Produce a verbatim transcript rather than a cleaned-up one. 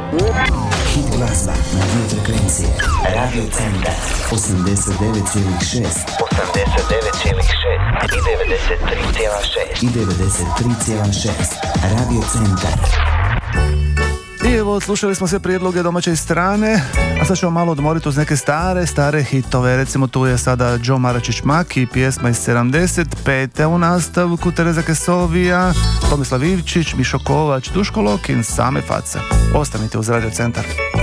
Hit glazba na dvije frekvencije. Radio Centar osamdeset devet zarez šest, osamdeset devet zarez šest i devedeset tri zarez šest i devedeset tri zarez šest. Radio Centar. I evo, slušali smo sve prijedloge domaće strane, a sad ćemo malo odmoriti uz neke stare, stare hitove. Recimo tu je sada Joe Maračić Maki, pjesma iz sedamdeset pete u nastavku, Tereza Kesovija, Tomislav Ivčić, Mišo Kovač, Duško Lokin, Same face. Ostanite uz Radio Centar.